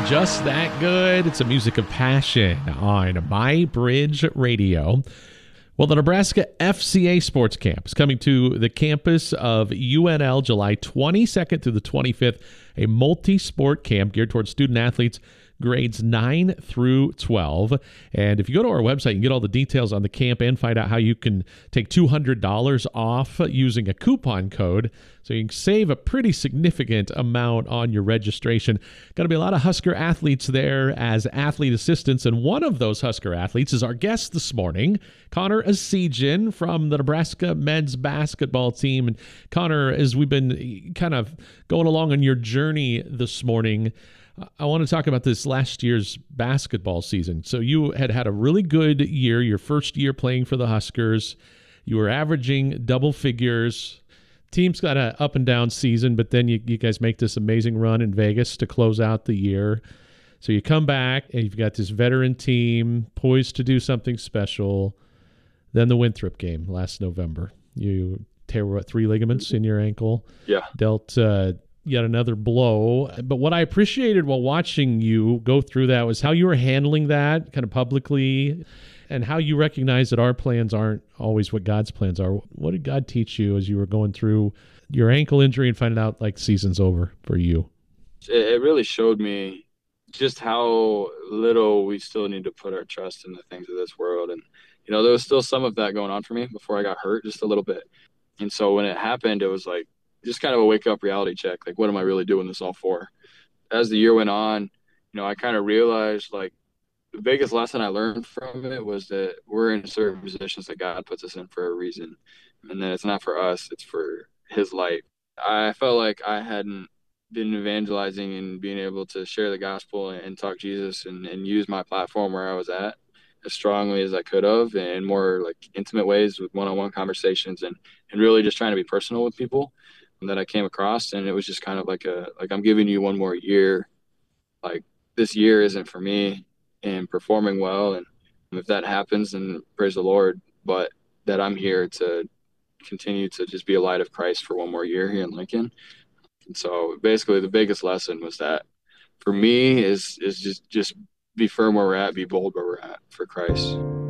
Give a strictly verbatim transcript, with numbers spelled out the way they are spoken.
Just That Good. It's a music of passion on My Bridge Radio. Well, the Nebraska F C A Sports Camp is coming to the campus of U N L July twenty-second through the twenty-fifth, a multi-sport camp geared towards student athletes grades nine through twelve. And if you go to our website, you can get all the details on the camp and find out how you can take two hundred dollars off using a coupon code. So you can save a pretty significant amount on your registration. Going to be a lot of Husker athletes there as athlete assistants. And one of those Husker athletes is our guest this morning, Connor Essegian from the Nebraska men's basketball team. And Connor, as we've been kind of going along on your journey this morning, I want to talk about this last year's basketball season. So you had had a really good year, your first year playing for the Huskers. You were averaging double figures. Team's got an up and down season, but then you, you guys make this amazing run in Vegas to close out the year. So you come back, and you've got this veteran team poised to do something special. Then the Winthrop game last November. You tear, what, three ligaments in your ankle? Yeah. Dealt uh, yet another blow. But what I appreciated while watching you go through that was how you were handling that kind of publicly and how you recognize that our plans aren't always what God's plans are. What did God teach you as you were going through your ankle injury and finding out like season's over for you? It really showed me just how little we still need to put our trust in the things of this world. And, you know, there was still some of that going on for me before I got hurt, just a little bit. And so when it happened, it was like just kind of a wake up reality check. Like, what am I really doing this all for? As the year went on, you know, I kind of realized like the biggest lesson I learned from it was that we're in certain positions that God puts us in for a reason. And then it's not for us, it's for his light. I felt like I hadn't been evangelizing and being able to share the gospel and talk Jesus and, and use my platform where I was at as strongly as I could have, and in more like intimate ways with one-on-one conversations and, and really just trying to be personal with people that I came across. And it was just kind of like a, like, I'm giving you one more year. Like, this year isn't for me and performing well. And if that happens, then praise the Lord, but that I'm here to continue to just be a light of Christ for one more year here in Lincoln. And so basically the biggest lesson was that for me is, is just, just be firm where we're at, be bold where we're at for Christ.